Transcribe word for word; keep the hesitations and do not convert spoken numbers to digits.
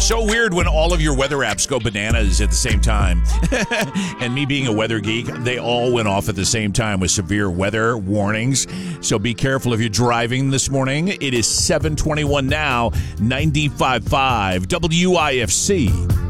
So weird when all of your weather apps go bananas at the same time. And me being a weather geek, they all went off at the same time with severe weather warnings. So be careful if you're driving this morning. It is seven twenty-one now, ninety-five point five W I F C.